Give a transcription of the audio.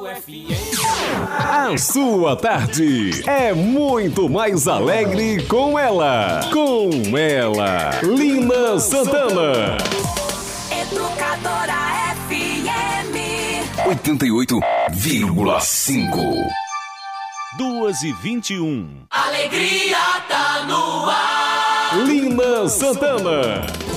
A sua tarde é muito mais alegre com ela. Com ela, Lina Santana. Educadora FM 88,5. 2h21. Alegria tá no ar. Lina Santana.